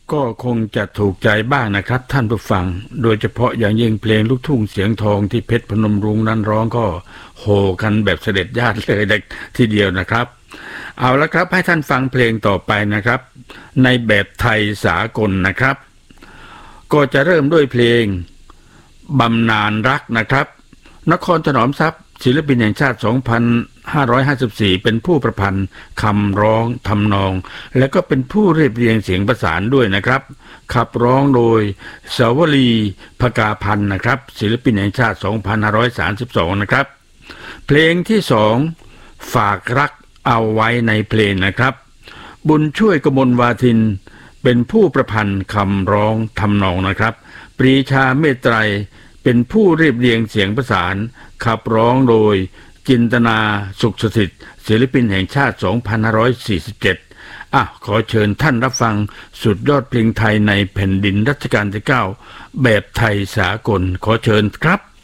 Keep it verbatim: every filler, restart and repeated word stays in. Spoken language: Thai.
ก็คงจะถูกใจบ้างนะครับท่านผู้ฟังโดยเฉพาะอย่างยิ่งเพลงลูกทุ่งเสียงทองที่เพชรพนมรุ้งนั้นร้องก็โห่กันแบบเสด็จญาติเลยทีเดียวนะครับเอาละครับให้ท่านฟังเพลงต่อไปนะครับในแบบไทยสากลนะครับก็จะเริ่มด้วยเพลงบำนาญรักนะครับนครถนอมทรัพย์ศิลปินแห่งชาติสองพันห้าร้อยห้าสิบสี่เป็นผู้ประพันธ์คำร้องทำนองและก็เป็นผู้เรียบเรียงเสียงประสานด้วยนะครับขับร้องโดยสาวลีภกาพันธ์นะครับศิลปินแห่งชาติสองพันห้าร้อยสามสิบสองนะครับเพลงที่สองฝากรักเอาไว้ในเพลงนะครับบุญช่วยกมลวาทินเป็นผู้ประพันธ์คำร้องทำนองนะครับปรีชาเมตไตรเป็นผู้เรียบเรียงเสียงประสานขับร้องโดยจินตนาสุขสถิตศิลปินแห่งชาติสองพันห้าร้อยสี่สิบเจ็ดอ่ะขอเชิญท่านรับฟังสุดยอดเพลงไทยในแผ่นดินรัชกาลที่เก้าแบบไทยสากลขอเชิญครับ